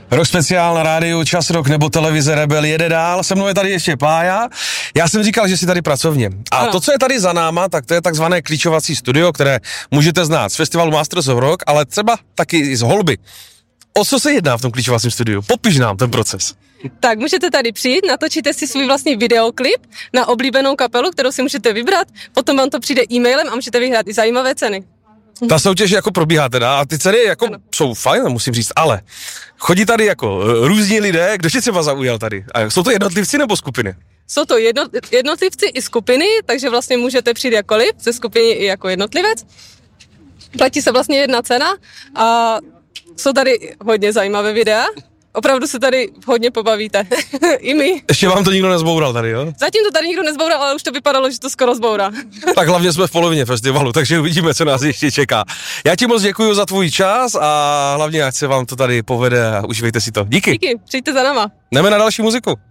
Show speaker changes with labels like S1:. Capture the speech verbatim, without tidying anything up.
S1: Rok speciál na rádiu Čas Rock nebo televize Rebel jede dál, se mnou je tady ještě Pája. Já jsem říkal, že jsi tady pracovně. A ano. To, co je tady za náma, tak to je takzvané klíčovací studio, které můžete znát z festivalu Masters of Rock, ale třeba taky i z Holby. O co se jedná v tom klíčovacím studiu? Popiš nám ten proces.
S2: Tak můžete tady přijít, natočíte si svůj vlastní videoklip na oblíbenou kapelu, kterou si můžete vybrat, potom vám to přijde e-mailem a můžete vyhrát i zajímavé ceny.
S1: Ta soutěž jako probíhá teda a ty ceny jako ano. Jsou fajn, musím říct, ale chodí tady jako různí lidé, kdo tě třeba zaujal tady? A jsou to jednotlivci nebo skupiny?
S2: Jsou to jedno, jednotlivci i skupiny, takže vlastně můžete přijít jakkoliv, ze skupiny i jako jednotlivec. Platí se vlastně jedna cena a jsou tady hodně zajímavé videa. Opravdu se tady hodně pobavíte. I my.
S1: Ještě vám to nikdo nezboural tady, jo?
S2: Zatím to tady nikdo nezboural, ale už to vypadalo, že to skoro zbourá.
S1: Tak hlavně jsme v polovině festivalu, takže uvidíme, co nás ještě čeká. Já ti moc děkuji za tvůj čas a hlavně, ať se vám to tady povede a užívejte si to. Díky.
S2: Díky, přijďte za náma.
S1: Jdeme na další muziku.